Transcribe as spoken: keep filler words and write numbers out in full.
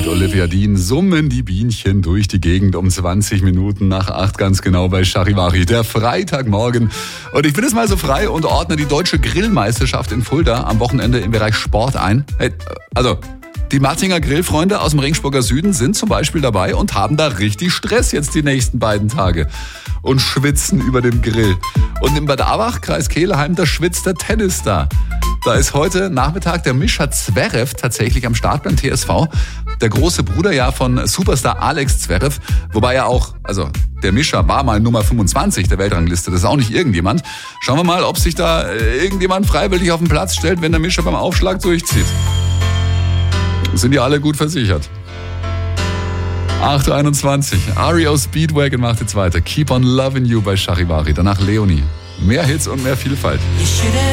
Olivia Dean summen die Bienchen durch die Gegend um zwanzig Minuten nach acht ganz genau bei Charivari, der Freitagmorgen. Und ich bin jetzt mal so frei und ordne die deutsche Grillmeisterschaft in Fulda am Wochenende im Bereich Sport ein. Hey, also die Mattinger Grillfreunde aus dem Regensburger Süden sind zum Beispiel dabei und haben da richtig Stress jetzt die nächsten beiden Tage und schwitzen über dem Grill. Und in Bad Aarwach, Kreis Kelheim, da schwitzt der Tennisstar. Da ist heute Nachmittag der Mischa Zverev tatsächlich am Start beim T S V. Der große Bruder ja von Superstar Alex Zverev. Wobei er auch, also der Mischa war mal Nummer fünfundzwanzig der Weltrangliste. Das ist auch nicht irgendjemand. Schauen wir mal, ob sich da irgendjemand freiwillig auf den Platz stellt, wenn der Mischa beim Aufschlag durchzieht. Sind ja alle gut versichert. acht Uhr einundzwanzig. R E O Speedwagon macht jetzt weiter. Keep on loving you bei Charivari. Danach Leonie. Mehr Hits und mehr Vielfalt.